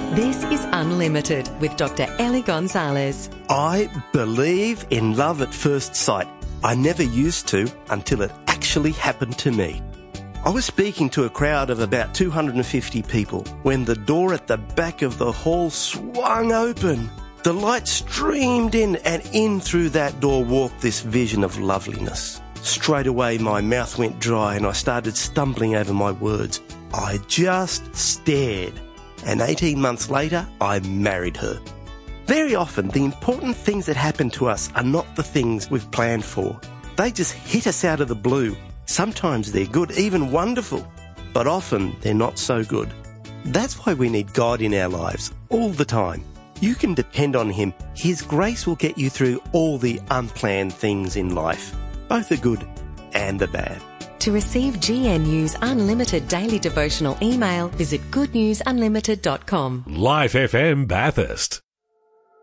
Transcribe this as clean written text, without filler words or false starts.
This is Unlimited with Dr. Ellie Gonzalez. I believe in love at first sight. I never used to until it actually happened to me. I was speaking to a crowd of about 250 people when the door at the back of the hall swung open. The light streamed in, and in through that door walked this vision of loveliness. Straight away my mouth went dry and I started stumbling over my words. I just stared. And 18 months later, I married her. Very often, the important things that happen to us are not the things we've planned for. They just hit us out of the blue. Sometimes they're good, even wonderful, but often they're not so good. That's why we need God in our lives all the time. You can depend on Him. His grace will get you through all the unplanned things in life, both the good and the bad. To receive GNU's Unlimited Daily Devotional email, visit goodnewsunlimited.com. Life FM Bathurst.